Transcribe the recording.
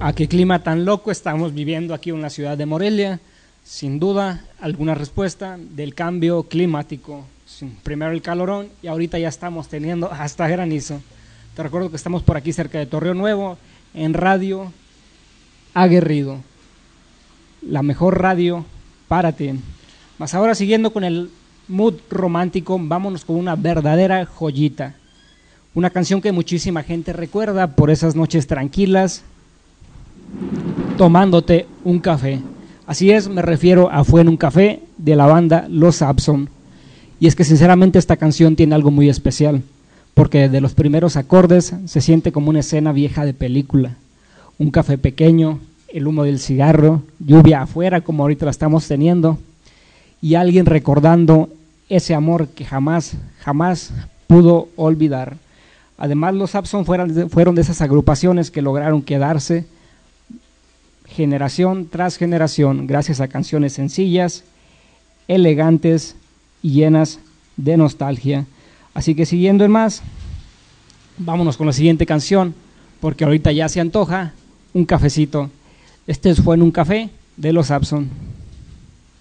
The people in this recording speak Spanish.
¿A qué clima tan loco estamos viviendo aquí en la ciudad de Morelia? Sin duda, alguna respuesta del cambio climático. Primero el calorón y ahorita ya estamos teniendo hasta granizo. Te recuerdo que estamos por aquí cerca de Torreón Nuevo, en Radio Aguerrido, la mejor radio para ti. Mas ahora, siguiendo con el mood romántico, vámonos con una verdadera joyita. Una canción que muchísima gente recuerda por esas noches tranquilas, tomándote un café. Así es, me refiero a Fue en un café, de la banda Los Sampson. Y es que sinceramente esta canción tiene algo muy especial, porque de los primeros acordes se siente como una escena vieja de película. Un café pequeño, el humo del cigarro, lluvia afuera como ahorita la estamos teniendo, y alguien recordando ese amor que jamás pudo olvidar. Además, los Sampson fueron de esas agrupaciones que lograron quedarse generación tras generación gracias a canciones sencillas, elegantes y llenas de nostalgia. Así que siguiendo en más, vámonos con la siguiente canción, porque ahorita ya se antoja un cafecito. Este Fue en un café, de los Sampson.